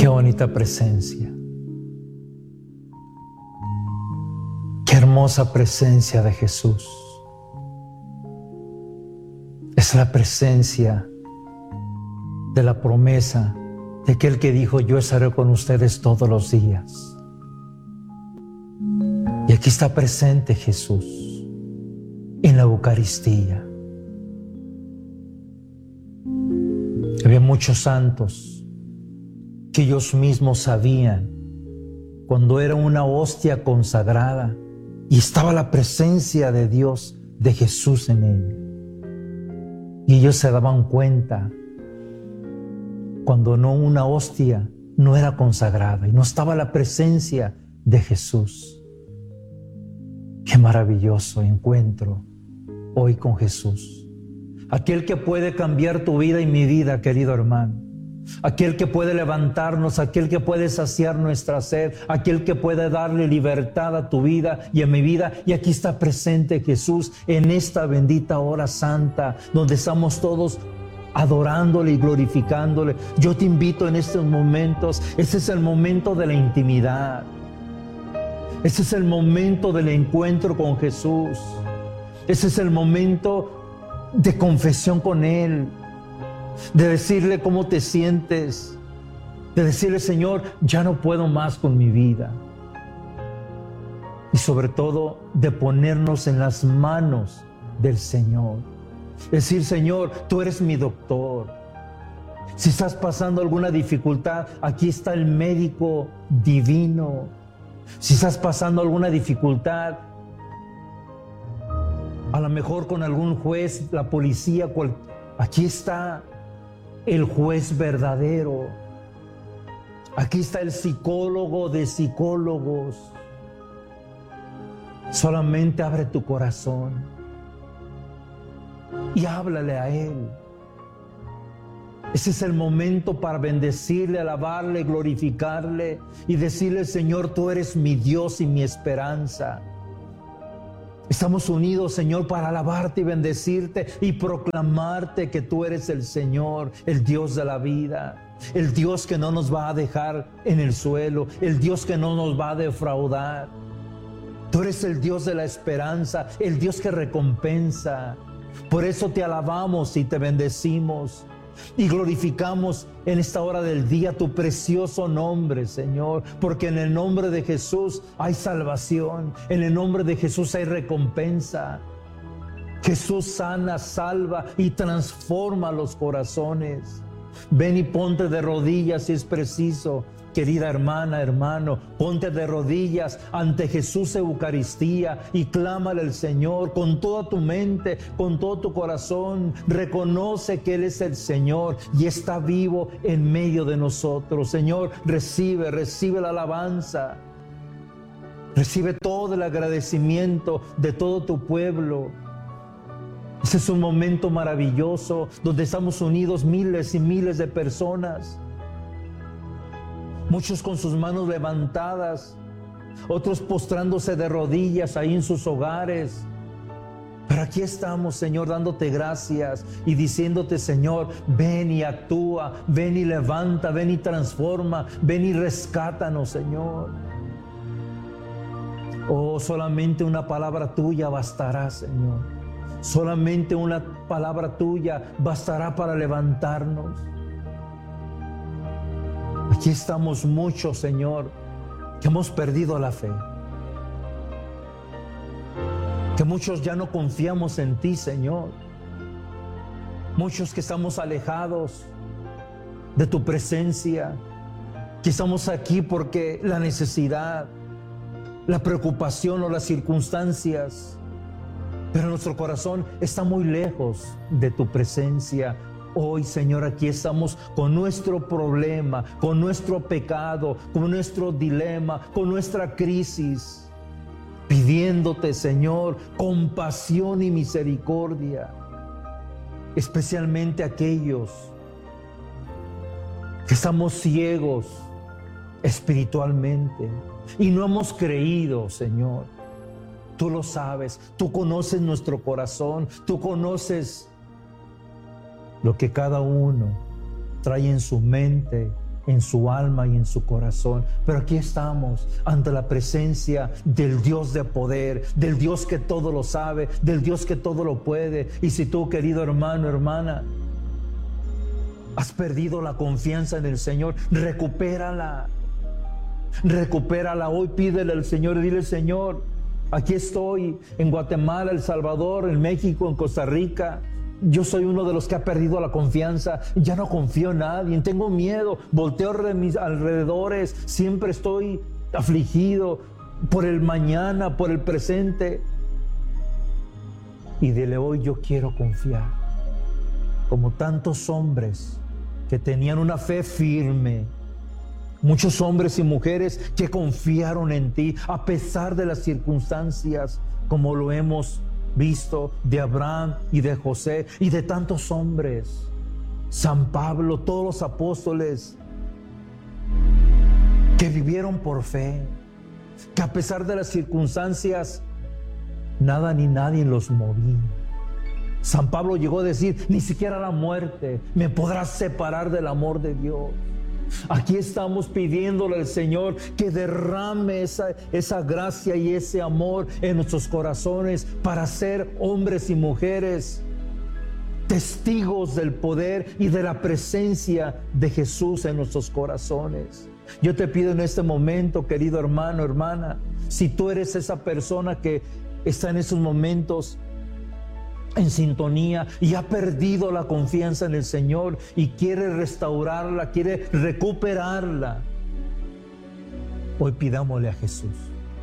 Qué bonita presencia. Qué hermosa presencia de Jesús. Es la presencia de la promesa de aquel que dijo: yo estaré con ustedes todos los días. Y aquí está presente Jesús en la Eucaristía. Había muchos santos que ellos mismos sabían cuando era una hostia consagrada y estaba la presencia de Dios, de Jesús en él. Y ellos se daban cuenta cuando una hostia no era consagrada y no estaba la presencia de Jesús. Qué maravilloso encuentro hoy con Jesús. Aquel que puede cambiar tu vida y mi vida, querido hermano. Aquel que puede levantarnos, aquel que puede saciar nuestra sed, aquel que puede darle libertad a tu vida y a mi vida. Y aquí está presente Jesús en esta bendita hora santa, donde estamos todos adorándole y glorificándole. Yo te invito en estos momentos, ese es el momento de la intimidad. Ese es el momento del encuentro con Jesús. Ese es el momento de confesión con Él, de decirle cómo te sientes, de decirle: Señor, ya no puedo más con mi vida. Y sobre todo, de ponernos en las manos del Señor. Decir: Señor, tú eres mi doctor. Si estás pasando alguna dificultad, aquí está el médico divino. Si estás pasando alguna dificultad, a lo mejor con algún juez, la policía, aquí está el juez verdadero. Aquí está el psicólogo de psicólogos. Solamente abre tu corazón y háblale a Él. Ese es el momento para bendecirle, alabarle, glorificarle y decirle: Señor, tú eres mi Dios y mi esperanza. Estamos unidos, Señor, para alabarte y bendecirte y proclamarte que tú eres el Señor, el Dios de la vida, el Dios que no nos va a dejar en el suelo, el Dios que no nos va a defraudar. Tú eres el Dios de la esperanza, el Dios que recompensa. Por eso te alabamos y te bendecimos y glorificamos en esta hora del día tu precioso nombre, Señor, porque en el nombre de Jesús hay salvación, en el nombre de Jesús hay recompensa. Jesús sana, salva y transforma los corazones. Ven y ponte de rodillas si es preciso. Querida hermana, hermano, ponte de rodillas ante Jesús Eucaristía y clámale al Señor con toda tu mente, con todo tu corazón. Reconoce que Él es el Señor y está vivo en medio de nosotros. Señor, recibe la alabanza. Recibe todo el agradecimiento de todo tu pueblo. Ese es un momento maravilloso donde estamos unidos miles y miles de personas. Muchos con sus manos levantadas, otros postrándose de rodillas ahí en sus hogares. Pero aquí estamos, Señor, dándote gracias y diciéndote: Señor, ven y actúa, ven y levanta, ven y transforma, ven y rescátanos, Señor. Oh, solamente una palabra tuya bastará, Señor. Solamente una palabra tuya bastará para levantarnos. Aquí estamos muchos, Señor, que hemos perdido la fe. Que muchos ya no confiamos en ti, Señor. Muchos que estamos alejados de tu presencia. Que estamos aquí porque la necesidad, la preocupación o las circunstancias. Pero nuestro corazón está muy lejos de tu presencia. Hoy, Señor, aquí estamos con nuestro problema, con nuestro pecado, con nuestro dilema, con nuestra crisis, pidiéndote, Señor, compasión y misericordia, especialmente aquellos que estamos ciegos espiritualmente y no hemos creído, Señor. Tú lo sabes, tú conoces nuestro corazón, tú conoces lo que cada uno trae en su mente en su alma y en su corazón. Pero aquí estamos ante la presencia del Dios de poder, del Dios que todo lo sabe, del Dios que todo lo puede. Y si tú, querido hermano, hermana, has perdido la confianza en el Señor, recupérala. Recupérala hoy, pídele al Señor y dile: Señor, aquí estoy en Guatemala, El Salvador, en México, en Costa Rica. Yo soy uno de los que ha perdido la confianza. Ya no confío en nadie, tengo miedo, volteo a mis alrededores, siempre estoy afligido por el mañana, por el presente. Y dile hoy: yo quiero confiar, como tantos hombres que tenían una fe firme. Muchos hombres y mujeres que confiaron en ti a pesar de las circunstancias, como lo hemos visto de Abraham y de José y de tantos hombres. San Pablo, todos los apóstoles que vivieron por fe, que a pesar de las circunstancias, nada ni nadie los movía. San Pablo llegó a decir: ni siquiera la muerte me podrá separar del amor de Dios. Aquí estamos pidiéndole al Señor que derrame esa gracia y ese amor en nuestros corazones para ser hombres y mujeres testigos del poder y de la presencia de Jesús en nuestros corazones. Yo te pido en este momento, querido hermano, hermana, si tú eres esa persona que está en esos momentos en sintonía y ha perdido la confianza en el Señor y quiere restaurarla, quiere recuperarla, hoy pidámosle a Jesús.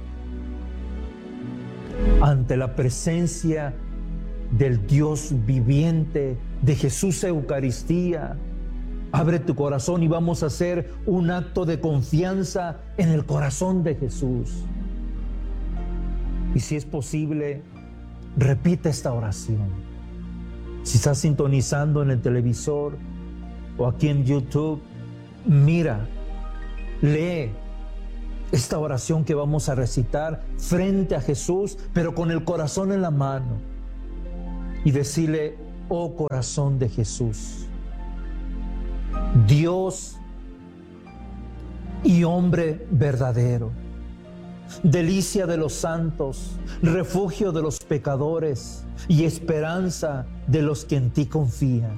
Ante la presencia del Dios viviente, de Jesús Eucaristía, abre tu corazón y vamos a hacer un acto de confianza en el corazón de Jesús. Y si es posible, repite esta oración. Si estás sintonizando en el televisor o aquí en YouTube, mira, lee esta oración que vamos a recitar frente a Jesús, pero con el corazón en la mano, y decirle: oh corazón de Jesús, Dios y hombre verdadero, delicia de los santos, refugio de los pecadores y esperanza de los que en ti confían.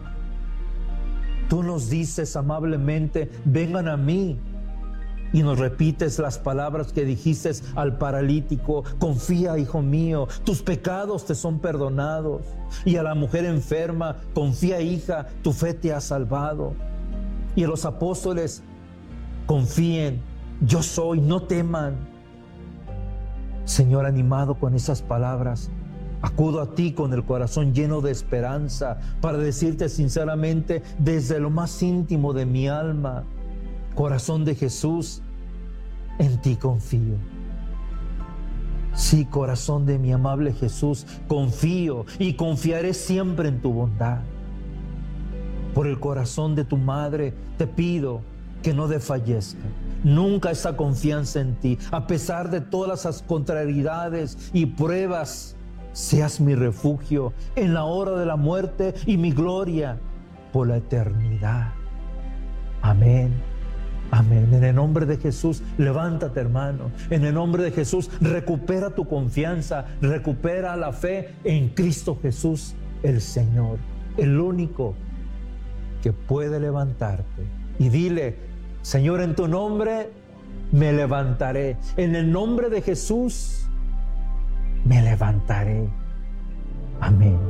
Tú nos dices amablemente: vengan a mí, y nos repites las palabras que dijiste al paralítico: confía, hijo mío, tus pecados te son perdonados. Y a la mujer enferma: confía, hija, tu fe te ha salvado. Y a los apóstoles: confíen, yo soy, no teman. Señor, animado con esas palabras, acudo a ti con el corazón lleno de esperanza para decirte sinceramente desde lo más íntimo de mi alma: corazón de Jesús, en ti confío. Sí, corazón de mi amable Jesús, confío y confiaré siempre en tu bondad. Por el corazón de tu madre te pido que no desfallezca nunca esa confianza en ti, a pesar de todas las contrariedades y pruebas. Seas mi refugio en la hora de la muerte y mi gloria por la eternidad. Amén. Amén. En el nombre de Jesús, levántate, hermano. En el nombre de Jesús, recupera tu confianza, recupera la fe en Cristo Jesús, el Señor, el único que puede levantarte. Y dile: Señor, en tu nombre me levantaré. En el nombre de Jesús me levantaré. Amén.